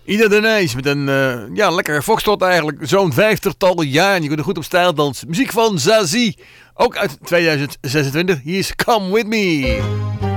Ida de Nijs met een lekkere foxtrot eigenlijk. Zo'n 50-tal jaar. En je kunt er goed op stijl dansen. Muziek van Zazie. Ook uit 2026. Hier is Come With Me.